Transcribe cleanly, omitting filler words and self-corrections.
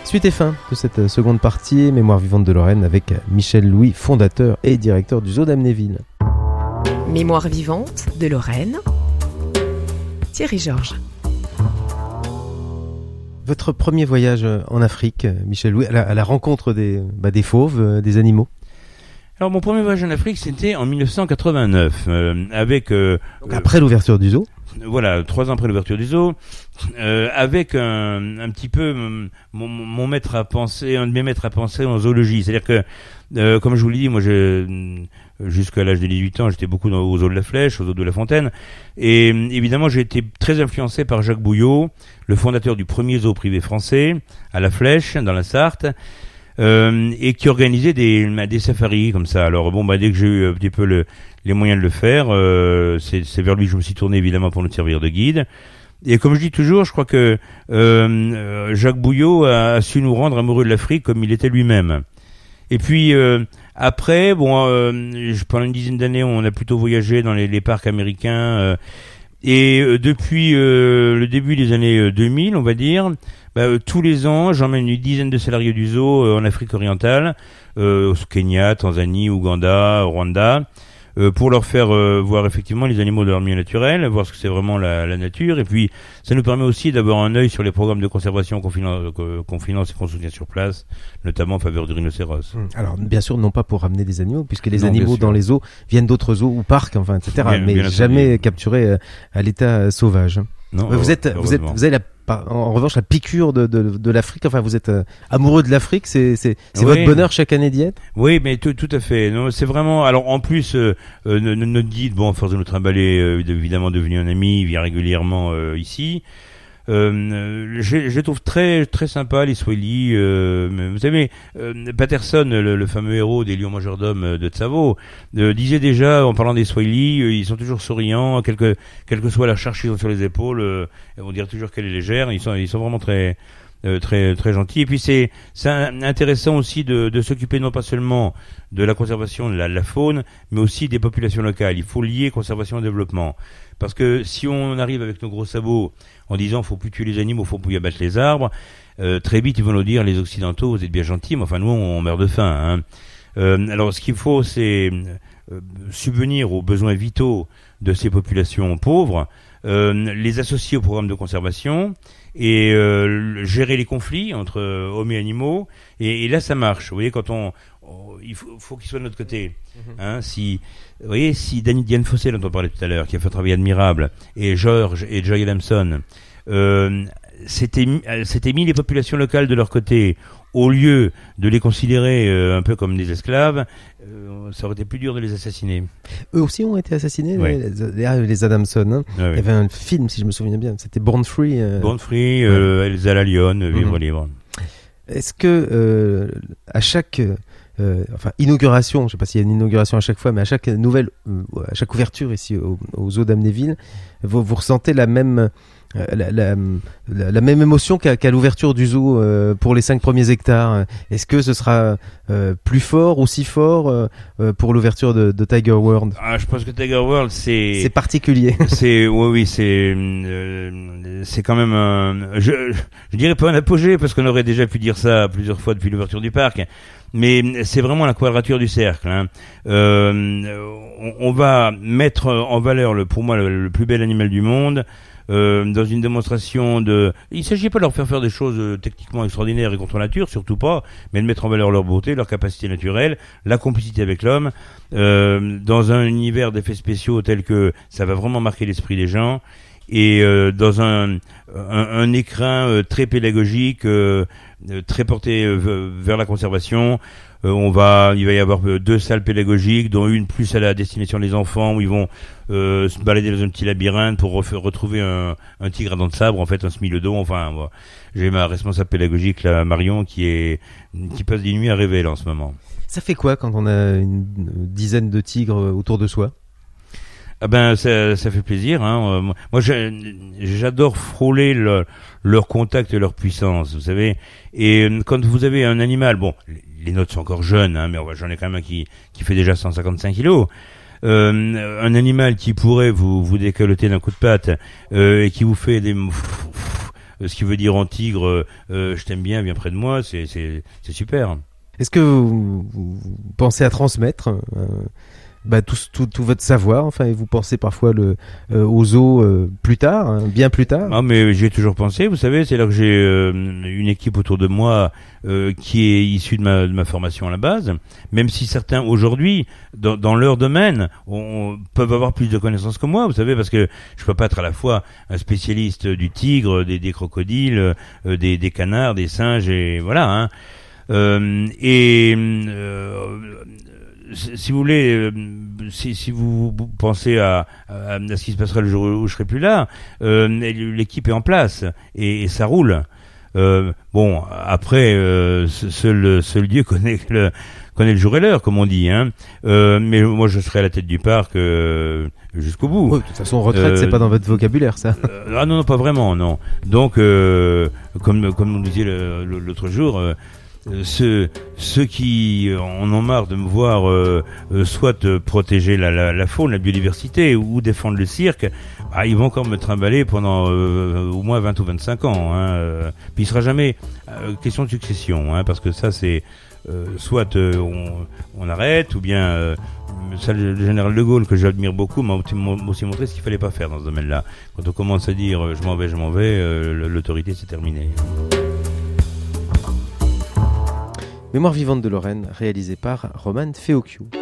Suite et fin de cette seconde partie, Mémoire vivante de Lorraine avec Michel Louis, fondateur et directeur du zoo d'Amnéville. Mémoire vivante de Lorraine, Thierry Georges. Votre premier voyage en Afrique, Michel Louis, à la rencontre des fauves, des animaux. Alors mon premier voyage en Afrique, c'était en 1989, avec... Donc après l'ouverture du zoo. Voilà, 3 ans après l'ouverture du zoo, avec un petit peu mon maître à penser, un de mes maîtres à penser en zoologie. C'est-à-dire que, comme je vous l'ai dit, moi, jusqu'à l'âge de 18 ans, j'étais beaucoup au zoo de la Flèche, au zoo de la Fontaine. Et évidemment, j'ai été très influencé par Jacques Bouillot, le fondateur du premier zoo privé français, à la Flèche, dans la Sarthe. Et qui organisait des safaris comme ça. Alors dès que j'ai eu un petit peu les moyens de le faire, c'est vers lui que je me suis tourné évidemment pour nous servir de guide. Et comme je dis toujours, je crois que Jacques Bouillot a su nous rendre amoureux de l'Afrique comme il était lui-même. Et puis après, pendant une dizaine d'années, on a plutôt voyagé dans les parcs américains. Et depuis le début des années 2000, on va dire, tous les ans, j'emmène une dizaine de salariés du zoo en Afrique orientale, au Kenya, Tanzanie, Ouganda, Rwanda, pour leur faire voir effectivement les animaux de leur milieu naturel, voir ce que c'est vraiment la nature. Et puis, ça nous permet aussi d'avoir un œil sur les programmes de conservation qu'on finance et qu'on soutient sur place, notamment en faveur du rhinocéros. Alors, bien sûr, non pas pour ramener des animaux, puisque les animaux dans les zoos viennent d'autres zoos ou parcs, etc., mais jamais capturés à l'état sauvage. Non, vous avez en revanche la piqûre de l'Afrique. Enfin, vous êtes amoureux de l'Afrique. C'est votre bonheur chaque année d'y être. Oui, mais tout à fait. Non, c'est vraiment. Alors en plus, notre guide, à force de nous trimballer, évidemment devenu un ami, il vient régulièrement ici. Je trouve très très sympa les Swahili. Vous savez, Patterson, le fameux héros des Lions mangeurs d'hommes de Tsavo, disait déjà en parlant des Swahili, ils sont toujours souriants, quelle que soit la charge qu'ils ont sur les épaules, on dirait toujours qu'elle est légère. Ils sont vraiment très très gentils. Et puis c'est intéressant aussi de s'occuper non pas seulement de la conservation de la faune, mais aussi des populations locales. Il faut lier conservation et développement. Parce que si on arrive avec nos gros sabots en disant faut plus tuer les animaux, faut plus abattre les arbres, très vite ils vont nous dire les Occidentaux vous êtes bien gentils, mais enfin nous on meurt de faim. Alors ce qu'il faut c'est subvenir aux besoins vitaux de ces populations pauvres, les associer au programme de conservation et gérer les conflits entre hommes et animaux. Et là ça marche. Vous voyez quand il faut qu'ils soient de notre côté. Si Diane Fossé, dont on parlait tout à l'heure, qui a fait un travail admirable, et George et Joy Adamson, s'étaient mis les populations locales de leur côté, au lieu de les considérer un peu comme des esclaves, ça aurait été plus dur de les assassiner. Eux aussi ont été assassinés, oui. les Adamson. Hein. Ah, oui. Il y avait un film, si je me souviens bien, c'était Born Free. Born Free, Elsa la Lionne, Vivre libre. Est-ce que à chaque inauguration, je ne sais pas s'il y a une inauguration à chaque fois, mais à chaque ouverture ici au zoo d'Amnéville, vous ressentez la même émotion qu'à l'ouverture du zoo pour les 5 premiers hectares? Est-ce que ce sera plus fort, aussi fort pour l'ouverture de Tiger World? Je pense que Tiger World c'est particulier. C'est quand même je dirais pas un apogée parce qu'on aurait déjà pu dire ça plusieurs fois depuis l'ouverture du parc. Mais c'est vraiment la quadrature du cercle. On va mettre en valeur pour moi le plus bel animal du monde. Dans une démonstration il s'agit pas de leur faire des choses techniquement extraordinaires et contre nature, surtout pas, mais de mettre en valeur leur beauté, leur capacité naturelle, la complicité avec l'homme, dans un univers d'effets spéciaux tel que ça va vraiment marquer l'esprit des gens, et dans un écrin très pédagogique, très porté vers la conservation. Il va y avoir 2 salles pédagogiques, dont une plus à la destination des enfants, où ils vont se balader dans un petit labyrinthe pour retrouver un tigre à dents de sabre, en fait un smilodon. Enfin, moi, j'ai ma responsable pédagogique là, Marion, qui passe des nuits à rêver là en ce moment. Ça fait quoi quand on a une dizaine de tigres autour de soi? Ça fait plaisir. Moi, j'adore frôler leur contact et leur puissance, vous savez. Et quand vous avez un animal, les nôtres sont encore jeunes, mais j'en ai quand même un qui fait déjà 155 kilos. Un animal qui pourrait vous décolleter d'un coup de patte et qui vous fait ce qui veut dire en tigre, je t'aime bien, viens près de moi, c'est super. Est-ce que vous pensez à transmettre tout votre savoir, enfin, et vous pensez parfois au zoo plus tard, hein, bien plus tard? Ah, mais j'y ai toujours pensé, vous savez, c'est là que j'ai une équipe autour de moi qui est issue de ma formation à la base, même si certains aujourd'hui, dans leur domaine, peuvent avoir plus de connaissances que moi, vous savez, parce que je peux pas être à la fois un spécialiste du tigre, des crocodiles, des canards, des singes, et voilà, hein. Si vous voulez, si vous pensez à ce qui se passera le jour où je serai plus là, l'équipe est en place et ça roule. Bon, après, seul Dieu connaît le jour et l'heure, comme on dit, hein. Mais moi, je serai à la tête du parc jusqu'au bout. Ouais, de toute façon, retraite, c'est pas dans votre vocabulaire, ça. Ah non, pas vraiment, non. Donc, comme on disait l'autre jour. Ceux qui en ont marre de me voir soit protéger la faune, la biodiversité ou défendre le cirque, ils vont encore me trimballer pendant au moins 20 ou 25 ans. Hein, puis il sera jamais question de succession, hein, parce que ça c'est soit on arrête, ou bien ça, le général de Gaulle, que j'admire beaucoup, m'a aussi montré ce qu'il fallait pas faire dans ce domaine-là. Quand on commence à dire je m'en vais, l'autorité c'est terminé. Mémoire vivante de Lorraine, réalisée par Roman Feocchio.